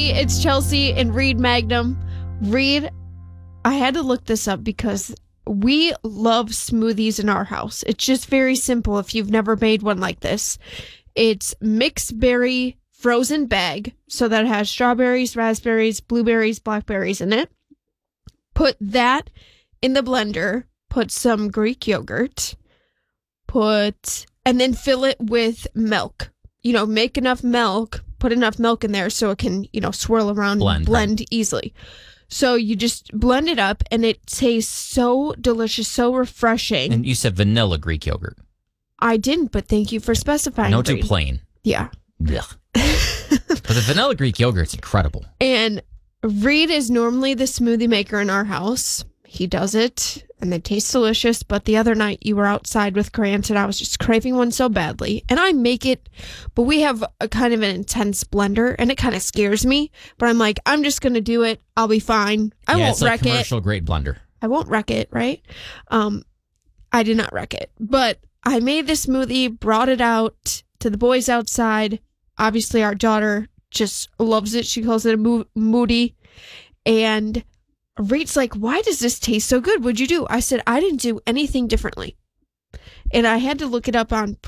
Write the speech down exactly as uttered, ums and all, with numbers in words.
everybody. It's Chelsea and Reed Magnum. Reed, I had to look this up because we love smoothies in our house. It's just very simple if you've never made one like this. It's mixed berry frozen bag, so that it has strawberries, raspberries, blueberries, blackberries in it. Put that in the blender. Put some Greek yogurt. Put, and then fill it with milk. You know, make enough milk, put enough milk in there so it can, you know, swirl around blend, and blend right. easily. So you just blend it up and it tastes so delicious, so refreshing. And you said vanilla Greek yogurt. I didn't, but thank you for specifying. No too Reed. plain. Yeah. Ugh. But the vanilla Greek yogurt's incredible. And Reed is normally the smoothie maker in our house. He does it, and they taste delicious. But the other night, you were outside with Grant, and I was just craving one so badly. And I make it, but we have a kind of an intense blender, and it kind of scares me. But I'm like, I'm just going to do it. I'll be fine. I yeah, won't it's like wreck commercial it. grade blender. I won't wreck it, right? Um, I did not wreck it. But I made this smoothie, brought it out to the boys outside. Obviously, our daughter just loves it. She calls it a mo- moody. And Reed's like, why does this taste so good? What'd you do? I said, I didn't do anything differently. And I had to look it up on